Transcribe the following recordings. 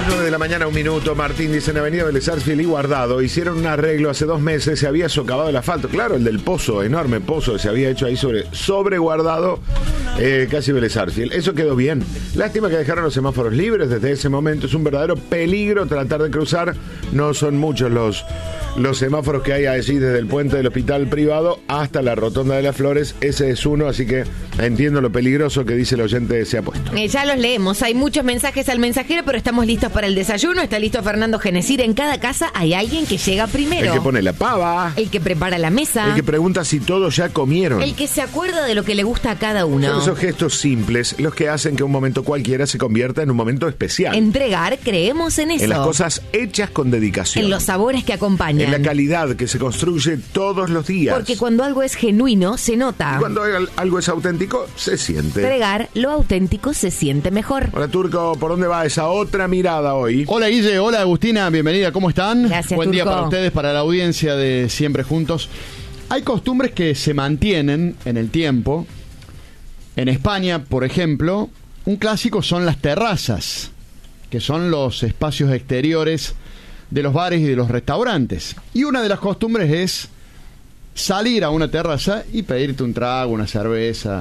9 de la mañana, 1 minuto. Martín dice: en Avenida Vélez Sarsfield y Guardado hicieron un arreglo hace 2 meses, se había socavado el asfalto. Claro, el del pozo, enorme pozo que se había hecho ahí sobre Guardado, casi Vélez Sarsfield. Eso quedó bien. Lástima que dejaron los semáforos libres desde ese momento. Es un verdadero peligro tratar de cruzar. No son muchos los semáforos que hay allí desde el puente del hospital privado hasta la rotonda de las Flores. Ese es uno, así que entiendo lo peligroso que dice el oyente se ha puesto. Ya los leemos, hay muchos mensajes al mensajero, pero estamos listos para el desayuno. Está listo Fernando Genesir. En cada casa hay alguien que llega primero. El que pone la pava. El que prepara la mesa. El que pregunta si todos ya comieron. El que se acuerda de lo que le gusta a cada uno. Son esos gestos simples los que hacen que un momento cualquiera se convierta en un momento especial. Entregar, creemos en eso. En las cosas hechas con dedicación. En los sabores que acompañan. En la calidad que se construye todos los días. Porque cuando algo es genuino, se nota. Y cuando algo es auténtico, se siente. Entregar lo auténtico se siente mejor. Hola, Turco, ¿por dónde va esa otra mirada hoy? Hola, Guille, hola, Agustina, bienvenida, ¿cómo están? Gracias, Buen día Turco. para ustedes, para la audiencia de Siempre Juntos. Hay costumbres que se mantienen en el tiempo. En España, por ejemplo, un clásico son las terrazas, que son los espacios exteriores de los bares y de los restaurantes. Y una de las costumbres es salir a una terraza y pedirte un trago, una cerveza.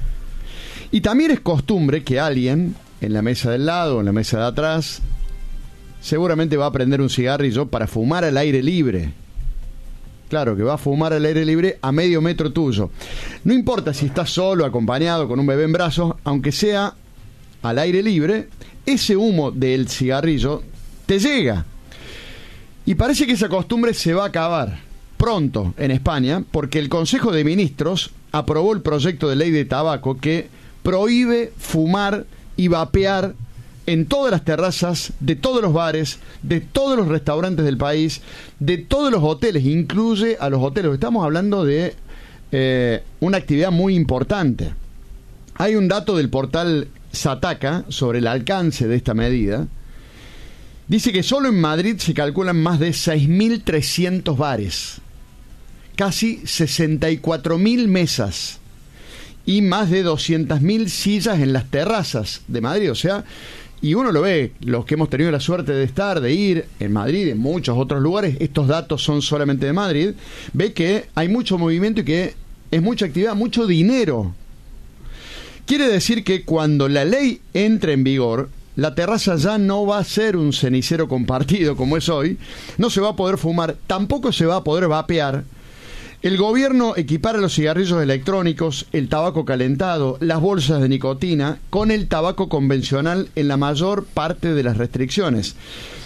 Y también es costumbre que alguien en la mesa del lado o en la mesa de atrás seguramente va a prender un cigarrillo para fumar al aire libre. Claro, que va a fumar al aire libre a medio metro tuyo. No importa si estás solo, acompañado, con un bebé en brazos, aunque sea al aire libre, ese humo del cigarrillo te llega. Y parece que esa costumbre se va a acabar pronto en España, porque el Consejo de Ministros aprobó el proyecto de ley de tabaco que prohíbe fumar y vapear en todas las terrazas, de todos los bares, de todos los restaurantes del país, de todos los hoteles, incluye a los hoteles. Estamos hablando de una actividad muy importante. Hay un dato del portal Sataka sobre el alcance de esta medida. Dice que solo en Madrid se calculan más de 6.300 bares, casi 64.000 mesas y más de 200.000 sillas en las terrazas de Madrid. O sea, y uno lo ve, los que hemos tenido la suerte de ir en Madrid, en muchos otros lugares, estos datos son solamente de Madrid, ve que hay mucho movimiento y que es mucha actividad, mucho dinero. Quiere decir que cuando la ley entre en vigor, la terraza ya no va a ser un cenicero compartido como es hoy, no se va a poder fumar, tampoco se va a poder vapear. El gobierno equipara los cigarrillos electrónicos, el tabaco calentado, las bolsas de nicotina con el tabaco convencional en la mayor parte de las restricciones.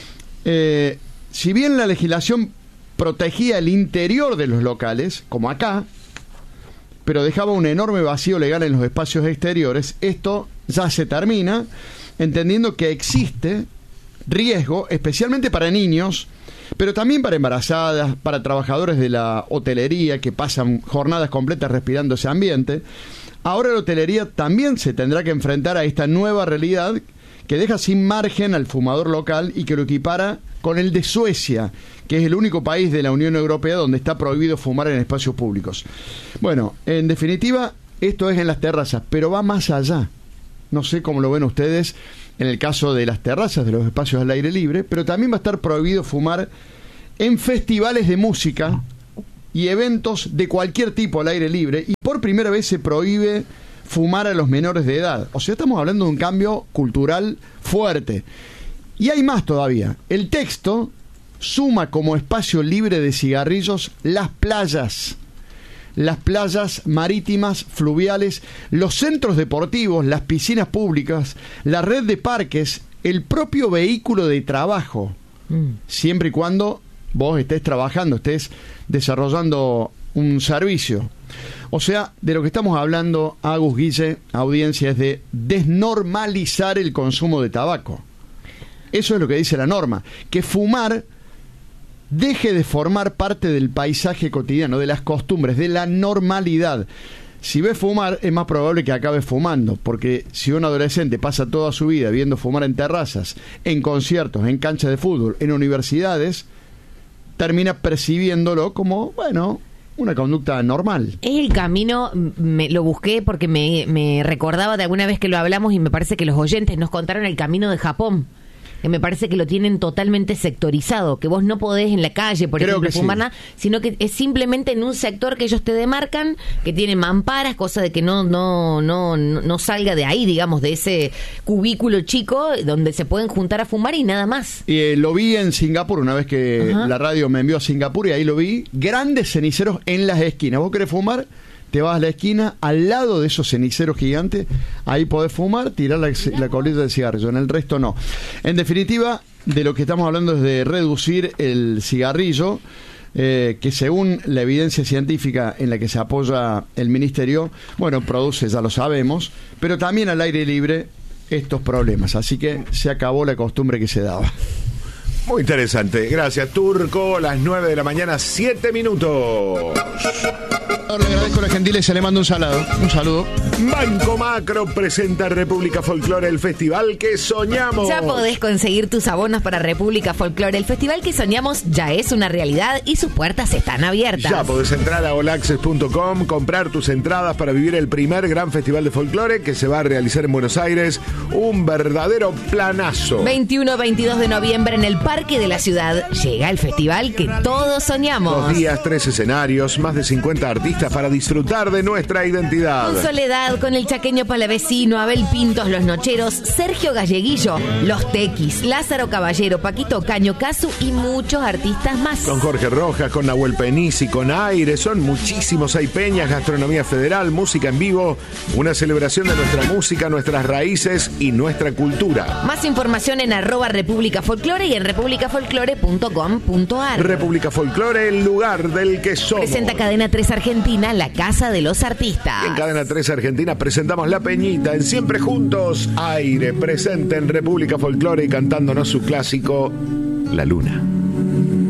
Si bien la legislación protegía el interior de los locales, como acá, pero dejaba un enorme vacío legal en los espacios exteriores, esto ya se termina, entendiendo que existe riesgo, especialmente para niños, pero también para embarazadas, para trabajadores de la hotelería que pasan jornadas completas respirando ese ambiente. Ahora la hotelería también se tendrá que enfrentar a esta nueva realidad que deja sin margen al fumador local y que lo equipara con el de Suecia, que es el único país de la Unión Europea donde está prohibido fumar en espacios públicos. Bueno, en definitiva, esto es en las terrazas, pero va más allá. No sé cómo lo ven ustedes en el caso de las terrazas, de los espacios al aire libre, pero también va a estar prohibido fumar en festivales de música y eventos de cualquier tipo al aire libre, y por primera vez se prohíbe fumar a los menores de edad. O sea, estamos hablando de un cambio cultural fuerte. Y hay más todavía. El texto suma como espacio libre de cigarrillos las playas marítimas, fluviales, los centros deportivos, las piscinas públicas, la red de parques, el propio vehículo de trabajo, siempre y cuando vos estés trabajando, estés desarrollando un servicio. O sea, de lo que estamos hablando, Agus, Guille, audiencia, es de desnormalizar el consumo de tabaco. Eso es lo que dice la norma, que fumar deje de formar parte del paisaje cotidiano, de las costumbres, de la normalidad. Si ves fumar, es más probable que acabe fumando, porque si un adolescente pasa toda su vida viendo fumar en terrazas, en conciertos, en canchas de fútbol, en universidades, termina percibiéndolo como, bueno, una conducta normal. Es el camino, lo busqué porque me recordaba de alguna vez que lo hablamos y me parece que los oyentes nos contaron el camino de Japón. que me parece que lo tienen totalmente sectorizado, que vos no podés en la calle, por ejemplo, fumar nada, sino que es simplemente en un sector que ellos te demarcan, que tienen mamparas, cosa de que no salga de ahí, digamos, de ese cubículo chico donde se pueden juntar a fumar y nada más. Lo vi en Singapur una vez que la radio me envió a Singapur y ahí lo vi, grandes ceniceros en las esquinas. Vos querés fumar, te vas a la esquina, al lado de esos ceniceros gigantes, ahí podés fumar, tirar la colita de cigarrillo, en el resto no. En definitiva, de lo que estamos hablando es de reducir el cigarrillo, que según la evidencia científica en la que se apoya el ministerio, bueno, produce, ya lo sabemos, pero también al aire libre estos problemas, así que se acabó la costumbre que se daba. Muy interesante, gracias Turco, las 9 de la mañana, 7 minutos. Le agradezco la gentileza, le mando un saludo. Banco Macro presenta República Folklore, el festival que soñamos. Ya podés conseguir tus abonos para República Folklore. El festival que soñamos ya es una realidad y sus puertas están abiertas. Ya podés entrar a olaccess.com, comprar tus entradas para vivir el primer gran festival de folclore que se va a realizar en Buenos Aires. Un verdadero planazo. 21-22 de noviembre en el Parque de la Ciudad. Llega el festival que todos soñamos. 2 días, 3 escenarios, más de 50 artistas para disfrutar de nuestra identidad. Con Soledad, con el Chaqueño Palavecino, Abel Pintos, Los Nocheros, Sergio Galleguillo, Los Tequis, Lázaro Caballero, Paquito Caño, Casu y muchos artistas más. Con Jorge Rojas, con Nahuel Penisi, con Aire, son muchísimos. Hay peñas, gastronomía federal, música en vivo, una celebración de nuestra música, nuestras raíces y nuestra cultura. Más información en @República Folklore y en republicafolklore.com.ar. República Folklore, el lugar del que somos. Presenta Cadena 3 Argentina, la casa de los artistas. En Cadena 3 Argentina presentamos La Peñita en Siempre Juntos. Aire presente en República Folklore y cantándonos su clásico La Luna.